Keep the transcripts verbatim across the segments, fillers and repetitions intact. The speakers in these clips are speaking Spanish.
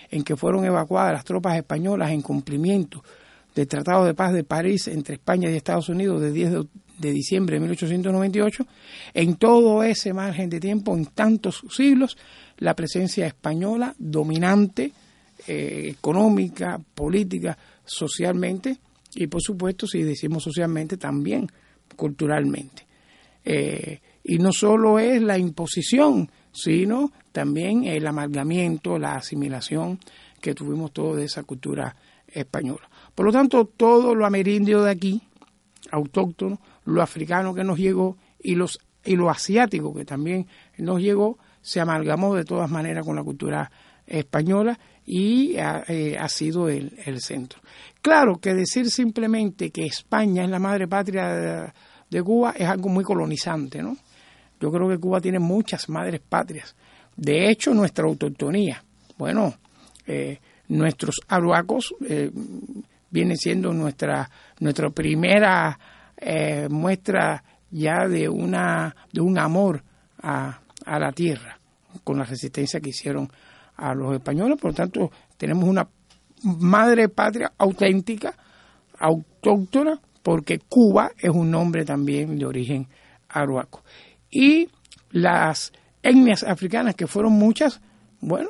en que fueron evacuadas las tropas españolas en cumplimiento del Tratado de Paz de París entre España y Estados Unidos de diez de diciembre de mil ochocientos noventa y ocho, en todo ese margen de tiempo, en tantos siglos, la presencia española dominante, eh, económica, política, socialmente, y por supuesto, si decimos socialmente, también culturalmente. Eh, y no solo es la imposición, sino también el amalgamiento, la asimilación que tuvimos todos de esa cultura española. Por lo tanto, todo lo amerindio de aquí, autóctono, lo africano que nos llegó y los y lo asiático que también nos llegó, se amalgamó de todas maneras con la cultura española y ha, eh, ha sido el, el centro. Claro que decir simplemente que España es la madre patria de, de Cuba es algo muy colonizante, ¿no? Yo creo que Cuba tiene muchas madres patrias. De hecho, nuestra autoctonía, bueno, eh, nuestros aruacos eh, viene siendo nuestra nuestra primera eh, muestra ya de una de un amor a, a la tierra, con la resistencia que hicieron a los españoles. Por lo tanto, tenemos una madre patria auténtica, autóctona, porque Cuba es un nombre también de origen aruaco. Y las etnias africanas, que fueron muchas, bueno,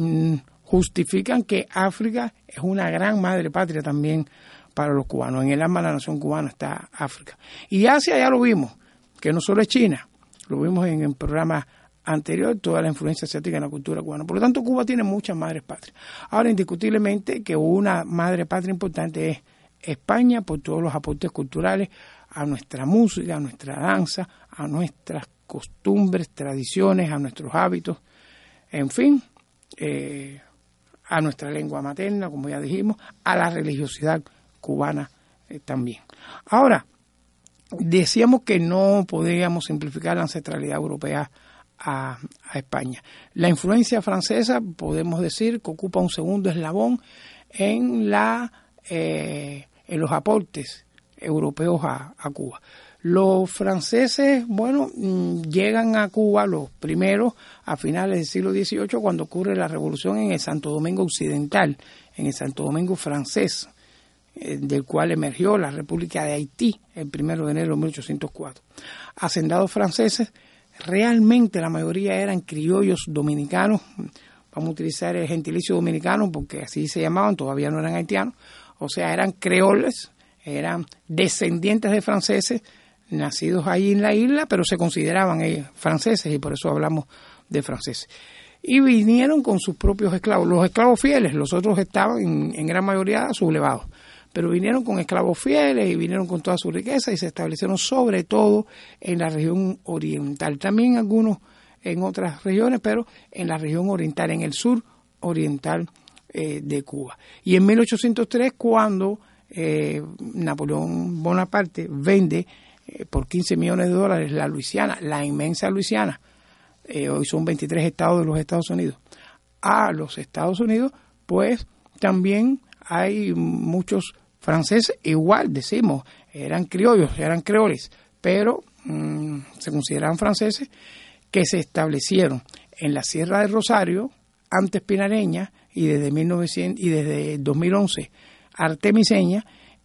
justifican que África es una gran madre patria también para los cubanos. En el alma de la nación cubana está África. Y Asia ya lo vimos, que no solo es China, lo vimos en el programa anterior, toda la influencia asiática en la cultura cubana. Por lo tanto, Cuba tiene muchas madres patrias. Ahora, indiscutiblemente que una madre patria importante es España, por todos los aportes culturales a nuestra música, a nuestra danza, a nuestras costumbres, tradiciones, a nuestros hábitos, en fin, eh, a nuestra lengua materna, como ya dijimos, a la religiosidad cubana eh, también. Ahora, decíamos que no podíamos simplificar la ancestralidad europea a, a España. La influencia francesa, podemos decir, que ocupa un segundo eslabón en la eh, en los aportes europeos a, a Cuba. Los franceses, bueno, llegan a Cuba los primeros a finales del siglo dieciocho, cuando ocurre la revolución en el Santo Domingo Occidental, en el Santo Domingo francés, eh, del cual emergió la República de Haití el primero de enero de mil ochocientos cuatro. Hacendados franceses, realmente la mayoría eran criollos dominicanos, vamos a utilizar el gentilicio dominicano porque así se llamaban, todavía no eran haitianos, o sea, eran creoles, eran descendientes de franceses, nacidos ahí en la isla, pero se consideraban ellos franceses y por eso hablamos de franceses. Y vinieron con sus propios esclavos, los esclavos fieles, los otros estaban en, en gran mayoría sublevados, pero vinieron con esclavos fieles y vinieron con toda su riqueza y se establecieron sobre todo en la región oriental, también algunos en otras regiones, pero en la región oriental, en el sur oriental eh, de Cuba. Y en mil ochocientos tres, cuando eh, Napoleón Bonaparte vende eh, por quince millones de dólares la Luisiana, la inmensa Luisiana, eh, hoy son veintitrés estados de los Estados Unidos, a los Estados Unidos, pues también hay muchos franceses, igual decimos, eran criollos, eran creoles, pero mmm, se consideraban franceses, que se establecieron en la Sierra del Rosario, antes Pinareña, y desde mil novecientos y desde dos mil once Artemiseña,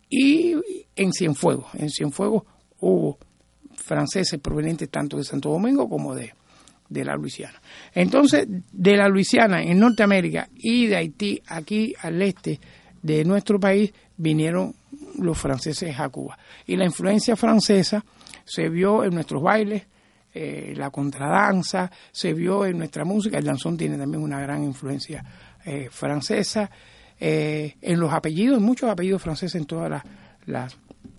y en Cienfuegos. En Cienfuegos hubo franceses provenientes tanto de Santo Domingo como de, de la Luisiana. Entonces, de la Luisiana en Norteamérica y de Haití, aquí al este de nuestro país, vinieron los franceses a Cuba. Y la influencia francesa se vio en nuestros bailes, eh, la contradanza, se vio en nuestra música. El danzón tiene también una gran influencia eh, francesa. Eh, en los apellidos, muchos apellidos franceses en todas las, las,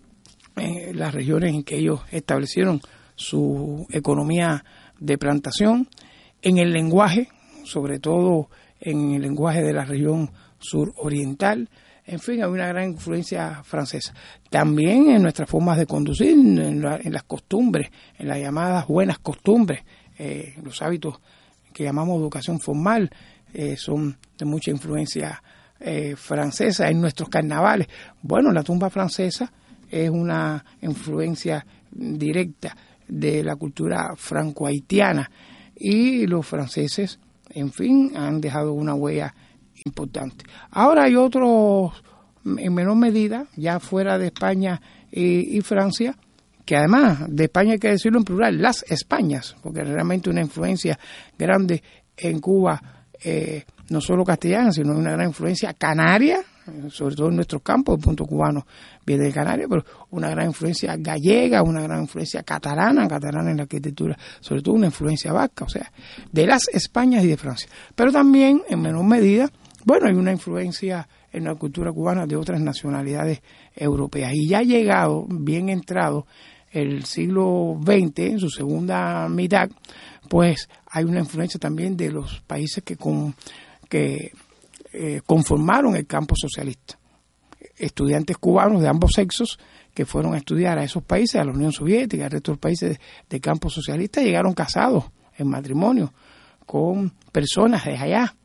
eh, las regiones en que ellos establecieron su economía de plantación. En el lenguaje, sobre todo en el lenguaje de la región suroriental, en fin, hay una gran influencia francesa. También en nuestras formas de conducir, en, la, en las costumbres, en las llamadas buenas costumbres, eh, los hábitos que llamamos educación formal, eh, son de mucha influencia eh, francesa. En nuestros carnavales, bueno, la tumba francesa es una influencia directa de la cultura franco-haitiana y los franceses, en fin, han dejado una huella importante. Ahora hay otros, en menor medida, ya fuera de España y, y Francia, que además de España hay que decirlo en plural, las Españas, porque realmente una influencia grande en Cuba, eh, no solo castellana, sino una gran influencia canaria, sobre todo en nuestros campos, el punto cubano viene de Canarias, pero una gran influencia gallega, una gran influencia catalana, catalana en la arquitectura, sobre todo una influencia vasca, o sea, de las Españas y de Francia. Pero también, en menor medida, bueno, hay una influencia en la cultura cubana de otras nacionalidades europeas. Y ya ha llegado, bien entrado, el siglo veinte, en su segunda mitad, pues hay una influencia también de los países que con, que eh, conformaron el campo socialista. Estudiantes cubanos de ambos sexos que fueron a estudiar a esos países, a la Unión Soviética, al resto de los países del campo socialista, llegaron casados en matrimonio con personas de allá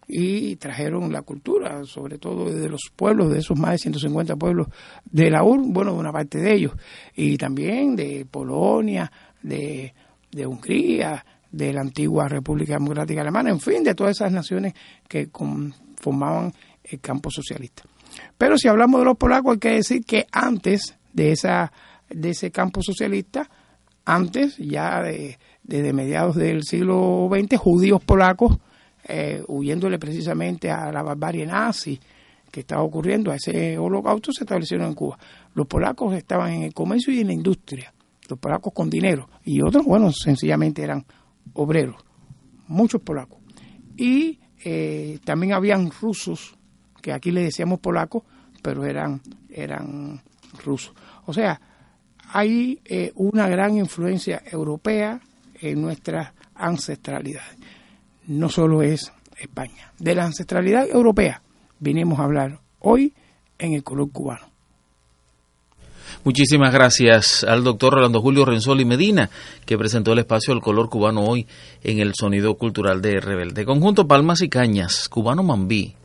y trajeron la cultura, sobre todo de los pueblos, de esos más de ciento cincuenta pueblos de la U R, bueno, de una parte de ellos, y también de Polonia, de, de Hungría, de la antigua República Democrática Alemana, en fin, de todas esas naciones que conformaban el campo socialista. Pero si hablamos de los polacos, hay que decir que antes de esa de ese campo socialista, antes ya de, desde mediados del siglo veinte, judíos polacos, eh, huyéndole precisamente a la barbarie nazi que estaba ocurriendo, a ese holocausto, se establecieron en Cuba. Los polacos estaban en el comercio y en la industria, los polacos con dinero, y otros, bueno, sencillamente eran obreros, muchos polacos. Y eh, también habían rusos, que aquí le decíamos polacos, pero eran, eran rusos. O sea, hay eh, una gran influencia europea en nuestra ancestralidad. No solo es España. De la ancestralidad europea vinimos a hablar hoy en El Color Cubano. Muchísimas gracias al doctor Rolando Julio Renzoli Medina, que presentó el espacio El Color Cubano hoy en el Sonido Cultural de Rebelde. Conjunto Palmas y Cañas, Cubano Mambí.